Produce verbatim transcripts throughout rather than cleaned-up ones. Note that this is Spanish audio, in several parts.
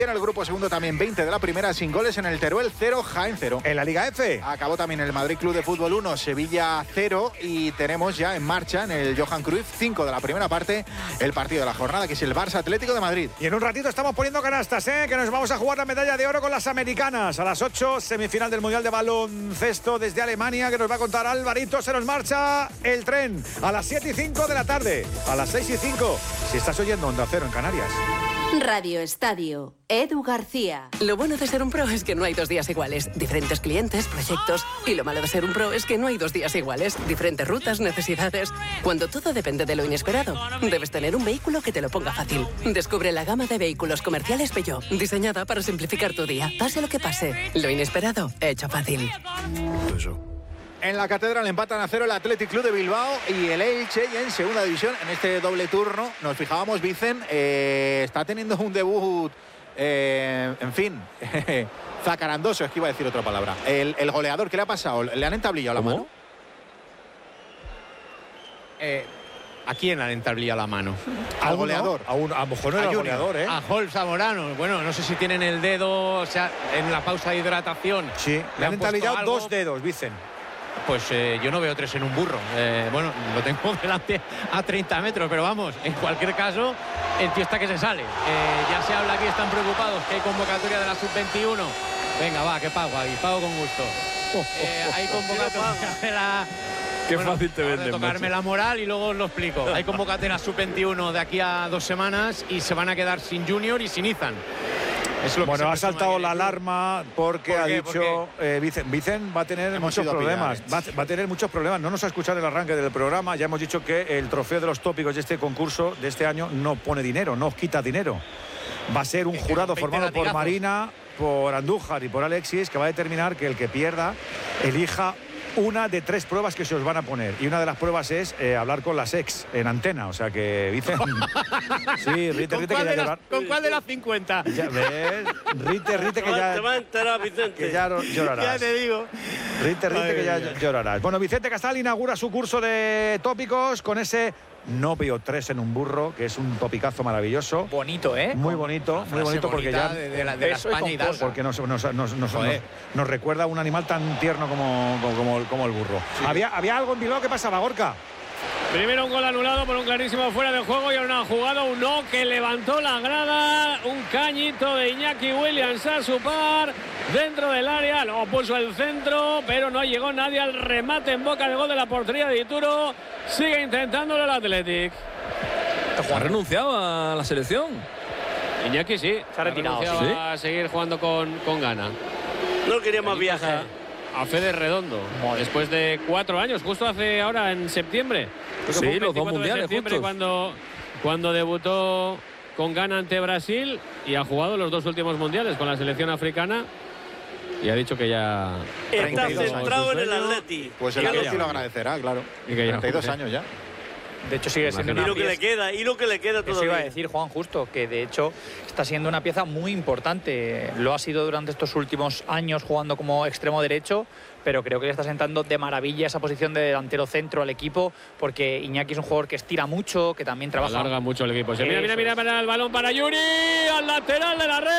En el grupo segundo también veinte de la primera, sin goles en el Teruel, cero, Jaén cero. En la Liga F acabó también el Madrid Club de Fútbol uno, Sevilla cero, y tenemos ya en marcha en el Johan Cruyff cinco de la primera parte el partido de la jornada, que es el Barça Atlético de Madrid. Y en un ratito estamos poniendo canastas, ¿eh? Que nos vamos a jugar la medalla de oro con las americanas. A las ocho, semifinal del Mundial de Baloncesto desde Alemania, que nos va a contar Alvarito. Se nos marcha el tren a las siete y cinco de la tarde, a las seis y cinco, si estás oyendo Onda Cero en Canarias. Radio Estadio, Edu García. Lo bueno de ser un pro es que no hay dos días iguales. Diferentes clientes, proyectos. Y lo malo de ser un pro es que no hay dos días iguales. Diferentes rutas, necesidades. Cuando todo depende de lo inesperado, debes tener un vehículo que te lo ponga fácil. Descubre la gama de vehículos comerciales Peugeot, diseñada para simplificar tu día. Pase lo que pase, lo inesperado, hecho fácil. En la Catedral empatan a cero el Athletic Club de Bilbao y el Elche, y en segunda división, en este doble turno, nos fijábamos, Vicen, eh, está teniendo un debut, eh, en fin, zacarandoso, es que iba a decir otra palabra. El, el goleador, ¿qué le ha pasado? ¿Le han entablillado la mano? Eh, ¿A quién le han entablillado la mano? Al goleador. A, un, a lo mejor no era el goleador, ¿eh? A Hol Zamorano. Bueno, no sé si tienen el dedo, o sea, en la pausa de hidratación. Sí, le, le han entablillado dos dedos, Vicen. Pues eh, yo no veo tres en un burro. Eh, bueno, lo tengo delante a treinta metros, pero vamos, en cualquier caso, el tío está que se sale. Eh, ya se habla aquí, están preocupados, que hay convocatoria de la sub veintiuno. Venga, va, que pago ahí, pago con gusto. Eh, hay convocatoria de la... Qué bueno, fácil te venden, tocarme macho. la moral y luego os lo explico. Hay convocatoria sub veintiuno de aquí a dos semanas y se van a quedar sin Junior y sin Izan. Bueno, ha saltado la alarma porque ¿Por ha qué? dicho eh, Vicen, Vicen va a tener Hemos muchos ido problemas. pillados. Va, va a tener muchos problemas. No nos ha escuchado el arranque del programa. Ya hemos dicho que el trofeo de los tópicos de este concurso de este año no pone dinero, no quita dinero. Va a ser un jurado formado por Marina, por Andújar y por Alexis, que va a determinar que el que pierda elija una de tres pruebas que se os van a poner. Y una de las pruebas es eh, hablar con las ex en antena. O sea que, Vicen... Sí, Rite, Rite, que ya llorar. ¿Con cuál de las cincuenta? Ya ves, Rite, Rite, que ya... Te va a enterar, Vicente. Que ya llorarás. Ya te digo. Rite, Rite, Ay, que ya mía. llorarás. Bueno, Vicente Castal inaugura su curso de tópicos con ese no veo tres en un burro, que es un topicazo maravilloso. Bonito, ¿eh? Muy bonito, muy bonito porque ya... de, de la, de la Eso y España con Hidalga. Porque nos, nos, nos, nos, nos, Joder. nos recuerda a un animal tan tierno como, como, como, como el burro. Sí. ¿Había, ¿Había algo en Bilbao que pasaba, Gorka? Primero un gol anulado por un clarísimo fuera de juego y ahora una jugada, un no que levantó la grada, un cañito de Iñaki Williams a su par dentro del área, luego puso el centro, pero no llegó nadie al remate en boca de gol de la portería de Ituro. Sigue intentándolo el Athletic. ¿Ha renunciado a la selección? Iñaki sí, Se ha retirado, renunciado ¿sí? a seguir jugando con, con gana. No quería más viajes. A Fede Redondo, después de cuatro años, justo hace ahora en septiembre. Creo que Sí, fue un los dos veinticuatro de mundiales septiembre justos. cuando, cuando debutó con Ghana ante Brasil y ha jugado los dos últimos mundiales con la selección africana y ha dicho que ya... Está treinta y dos centrado en el sueño. Atleti. Pues el Y que Atleti ya- lo agradecerá, claro. y que ya treinta y dos juegue. años ya. De hecho, sigue siendo Y una lo que le pieza. queda, y lo que le queda Eso iba a todavía. decir Juan justo, que de hecho está siendo una pieza muy importante. Lo ha sido durante estos últimos años jugando como extremo derecho, pero creo que le está sentando de maravilla esa posición de delantero centro al equipo, porque Iñaki es un jugador que estira mucho, que también trabaja. Alarga mucho el equipo. Se mira, Eso mira, mira, es. mira el balón para Yuri, al lateral de la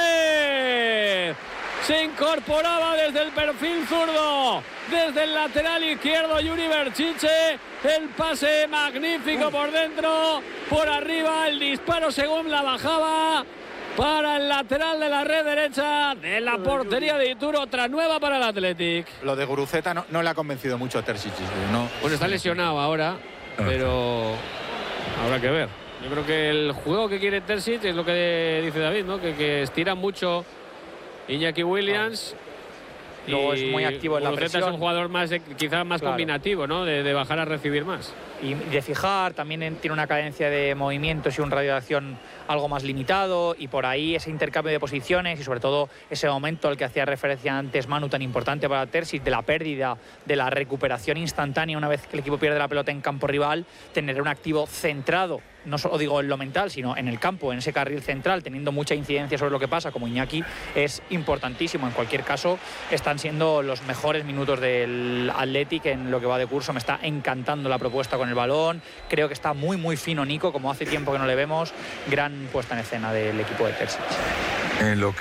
red. Se incorporaba desde el perfil zurdo, desde el lateral izquierdo Yuri Berchiche. El pase magnífico por dentro, por arriba el disparo según la bajaba para el lateral de la red derecha de la portería de Ituro. Otra nueva para el Athletic. Lo de Guruceta no, no le ha convencido mucho a Terzic. No. Pues está lesionado ahora, pero habrá que ver. Yo creo que el juego que quiere Terzic es lo que dice David, ¿no? Que, que estira mucho Iñaki Williams. Luego y es muy activo en la Guruceta presión. es un jugador más, de- quizás más Claro. combinativo, ¿no? De, de bajar a recibir más. Y de fijar, también en- tiene una cadencia de movimientos y un radio de acción algo más limitado, y por ahí ese intercambio de posiciones y sobre todo ese momento al que hacía referencia antes Manu, tan importante para Terzic, de la pérdida, de la recuperación instantánea una vez que el equipo pierde la pelota en campo rival, tener un activo centrado, no solo digo en lo mental, sino en el campo, en ese carril central, teniendo mucha incidencia sobre lo que pasa, como Iñaki, es importantísimo. En cualquier caso, están siendo los mejores minutos del Athletic en lo que va de curso. Me está encantando la propuesta con el balón. Creo que está muy, muy fino Nico, como hace tiempo que no le vemos. Gran puesta en escena del equipo de Terzic. en lo que